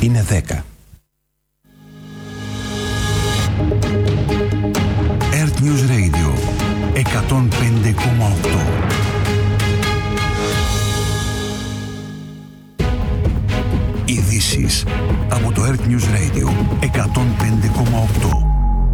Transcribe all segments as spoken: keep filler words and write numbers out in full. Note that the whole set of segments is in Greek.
είναι δέκα. Earth News Radio εκατόν πέντε κόμμα οκτώ. Ειδήσεις από το Earth News Radio εκατόν πέντε κόμμα οκτώ.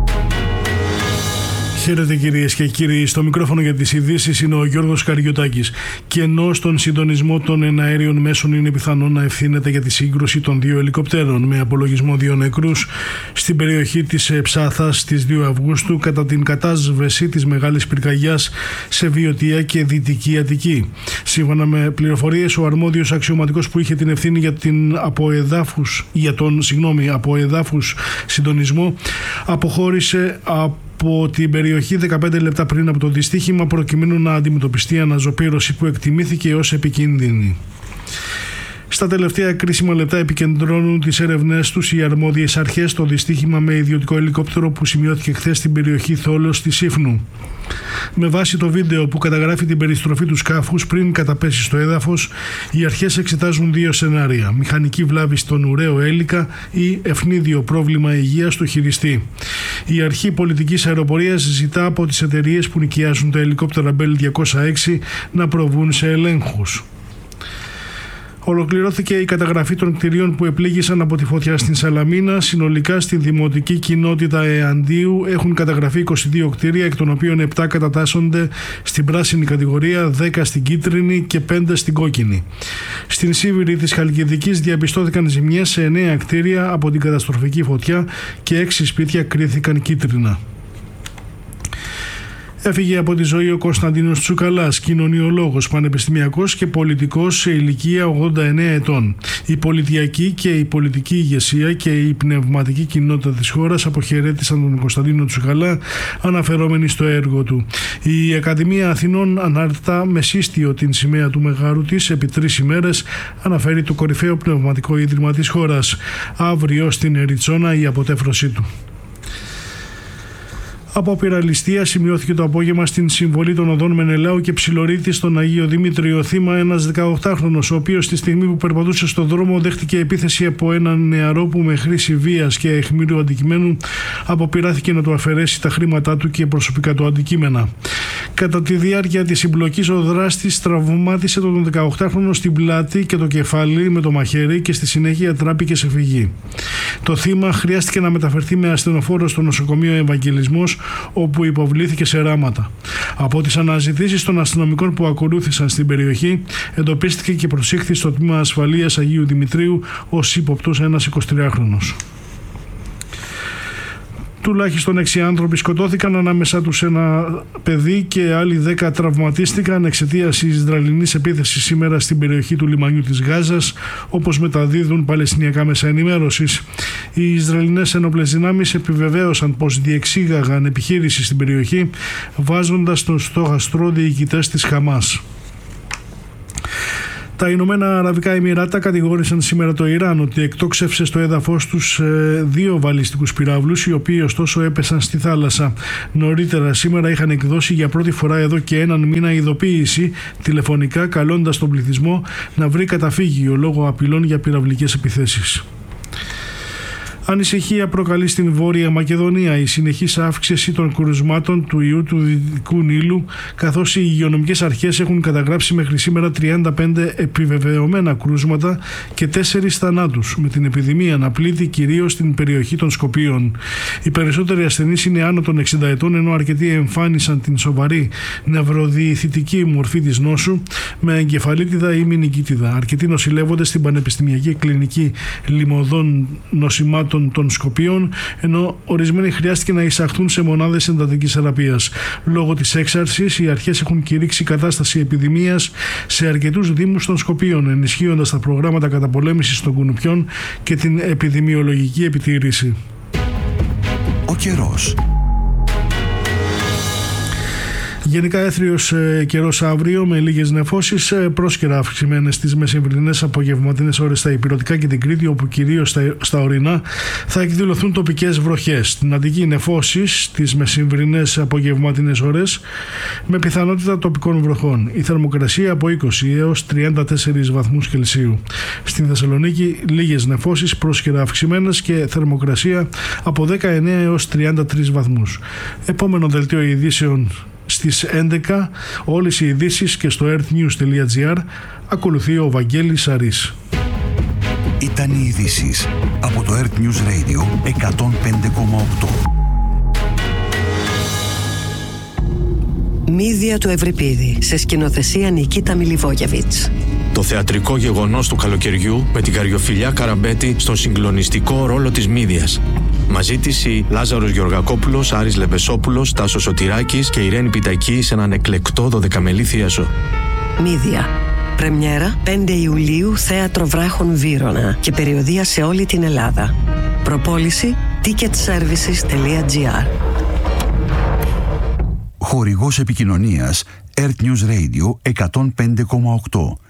Χαίρετε κυρίες και κύριοι, στο μικρόφωνο για τις ειδήσεις είναι ο Γιώργος Καριωτάκης. Και ενώ στον συντονισμό των εναέριων μέσων είναι πιθανό να ευθύνεται για τη σύγκρουση των δύο ελικοπτέρων με απολογισμό δύο νεκρούς στην περιοχή της Ψάθας στις δύο Αυγούστου κατά την κατάσβεση της μεγάλης πυρκαγιάς σε Βιωτία και Δυτική Αττική. Σύμφωνα με πληροφορίες, ο αρμόδιος αξιωματικός που είχε την ευθύνη για, την αποεδάφους, για τον συγγνώμη, αποεδάφους συντονισμό αποχώρησε από από την περιοχή δεκαπέντε λεπτά πριν από το δυστύχημα προκειμένου να αντιμετωπιστεί αναζωπήρωση που εκτιμήθηκε ως επικίνδυνη. Στα τελευταία κρίσιμα λεπτά επικεντρώνουν τις έρευνές τους οι αρμόδιες αρχές στο δυστύχημα με ιδιωτικό ελικόπτερο που σημειώθηκε χθες στην περιοχή Θόλος της Σύφνου. Με βάση το βίντεο που καταγράφει την περιστροφή του σκάφους πριν καταπέσει στο έδαφος, οι αρχές εξετάζουν δύο σενάρια: μηχανική βλάβη στον ουραίο έλικα ή ευνίδιο πρόβλημα υγείας του χειριστή. Η Αρχή Πολιτικής Αεροπορίας ζητά από τις εταιρείες που νοικιάζουν τα ελικόπτερα Bell διακόσια έξι να προβούν σε ελέγχους. Ολοκληρώθηκε η καταγραφή των κτηρίων που επλήγησαν από τη φωτιά στην Σαλαμίνα. Συνολικά στη δημοτική κοινότητα Εαντίου έχουν καταγραφεί είκοσι δύο κτίρια, εκ των οποίων επτά κατατάσσονται στην πράσινη κατηγορία, δέκα στην κίτρινη και πέντε στην κόκκινη. Στην Σίβηρη της Χαλκιδικής διαπιστώθηκαν ζημιές σε εννέα κτίρια από την καταστροφική φωτιά και έξι σπίτια κρίθηκαν κίτρινα. Έφυγε από τη ζωή ο Κωνσταντίνος Τσουκαλάς, κοινωνιολόγος, πανεπιστημιακός και πολιτικός σε ηλικία ογδόντα εννέα ετών. Η πολιτιακή και η πολιτική ηγεσία και η πνευματική κοινότητα της χώρας αποχαιρέτησαν τον Κωνσταντίνο Τσουκαλά αναφερόμενοι στο έργο του. Η Ακαδημία Αθηνών ανάρτητα με σύστιο την σημαία του μεγάρου της επί τρεις ημέρες, αναφέρει το κορυφαίο πνευματικό ίδρυμα της χώρας. Αύριο στην Εριτσόνα η αποτέφρωσή του. Από πυραλιστία σημειώθηκε το απόγευμα στην συμβολή των οδών Μενελάου και Ψιλορίτη στον Αγίο Δημήτριο. Θύμα ένας δεκαοκτάχρονος, ο οποίος τη στιγμή που περπατούσε στον δρόμο δέχτηκε επίθεση από έναν νεαρό που με χρήση βίας και αιχμήριου αντικειμένου αποπειράθηκε να του αφαιρέσει τα χρήματά του και προσωπικά του αντικείμενα. Κατά τη διάρκεια της συμπλοκής, ο δράστης τραυμάτισε τον δεκαοκτάχρονο στην πλάτη και το κεφάλι με το μαχαίρι και στη συνέχεια τράπηκε σε φυγή. Το θύμα χρειάστηκε να μεταφερθεί με ασθενοφόρο στο νοσοκομείο Ευαγγελισμός, όπου υποβλήθηκε σε ράματα. Από τις αναζητήσεις των αστυνομικών που ακολούθησαν στην περιοχή, εντοπίστηκε και προσήχθη στο τμήμα ασφαλείας Αγίου Δημητρίου ως ύποπτος ένας εικοσιτριάχρονος. Τουλάχιστον έξι άνθρωποι σκοτώθηκαν, ανάμεσά τους ένα παιδί, και άλλοι δέκα τραυματίστηκαν εξαιτίας Ισραηλινής επίθεσης σήμερα στην περιοχή του λιμανιού της Γάζας, όπως μεταδίδουν παλαιστινιακά μέσα ενημέρωσης. Οι Ισραηλινές ενόπλες δυνάμεις επιβεβαίωσαν πως διεξήγαγαν επιχείρηση στην περιοχή, βάζοντας στον στόχαστρο διοικητές της Χαμάς. Τα Ηνωμένα Αραβικά Εμιράτα κατηγόρησαν σήμερα το Ιράν ότι εκτόξευσε στο έδαφος τους δύο βαλιστικούς πυράβλους, οι οποίοι ωστόσο έπεσαν στη θάλασσα. Νωρίτερα σήμερα είχαν εκδώσει για πρώτη φορά εδώ και έναν μήνα ειδοποίηση τηλεφωνικά, καλώντας τον πληθυσμό να βρει καταφύγιο λόγω απειλών για πυραυλικές επιθέσεις. Ανησυχία προκαλεί στην Βόρεια Μακεδονία η συνεχής αύξηση των κρουσμάτων του ιού του Δυτικού Νείλου, καθώς οι υγειονομικές αρχές έχουν καταγράψει μέχρι σήμερα τριάντα πέντε επιβεβαιωμένα κρούσματα και τέσσερις θανάτους, με την επιδημία να πλήττει κυρίως στην περιοχή των Σκοπίων. Οι περισσότεροι ασθενείς είναι άνω των εξήντα ετών, ενώ αρκετοί εμφάνισαν την σοβαρή νευροδιηθητική μορφή της νόσου με εγκεφαλίτιδα ή μηνικίτιδα. Αρκετοί νοσηλεύονται στην Πανεπιστημιακή Κλινική Λιμωδών Νοσημάτων των Σκοπίων, ενώ ορισμένοι χρειάστηκε να εισαχθούν σε μονάδες εντατικής θεραπείας. Λόγω της έξαρσης, οι αρχές έχουν κηρύξει κατάσταση επιδημίας σε αρκετούς δήμους των Σκοπίων, ενισχύοντας τα προγράμματα καταπολέμησης των κουνουπιών και την επιδημιολογική επιτήρηση. Ο καιρός. Γενικά έθριος ε, καιρός αύριο με λίγες νεφώσεις, ε, πρόσκαιρα αυξημένες στις μεσημβρινές απογευματινές ώρες στα Ηπειρωτικά και την Κρήτη, όπου κυρίως στα, στα ορεινά θα εκδηλωθούν τοπικές βροχές. Στην Αττική νεφώσεις στις μεσημβρινές απογευματινές ώρες με πιθανότητα τοπικών βροχών. Η θερμοκρασία από είκοσι έως τριάντα τέσσερις βαθμούς Κελσίου. Στην Θεσσαλονίκη λίγες νεφώσεις, πρόσκαιρα αυξημένες και θερμοκρασία από δεκαεννέα έως τριάντα τρεις βαθμούς. Επόμενο δελτίο ειδήσεων στις έντεκα, όλες οι ειδήσεις και στο earthnews τελεία gr. Ακολουθεί ο Βαγγέλης Αρής. Ήταν οι ειδήσεις από το Earth News Radio εκατόν πέντε κόμμα οκτώ. Μύδια του Ευρυπίδη, σε σκηνοθεσία Νικίτα Μιλιβόγεβιτς. Το θεατρικό γεγονός του καλοκαιριού με την Καριοφιλιά Καραμπέτη στον συγκλονιστικό ρόλο της Μύδιας. Μαζί της οι Λάζαρος Γεωργακόπουλος, Άρης Λεμπεσόπουλος, Τάσος Σωτηράκης και Ιρένη Πιτακή σε έναν εκλεκτό δωδεκαμελή θίασο. Μύδια. Πρεμιέρα πέντε Ιουλίου, Θέατρο Βράχων Βύρωνα και περιοδεία σε όλη την Ελλάδα. Προπόληση ticketservices τελεία gr. Χορηγός επικοινωνίας Earth News Radio εκατόν πέντε κόμμα οκτώ.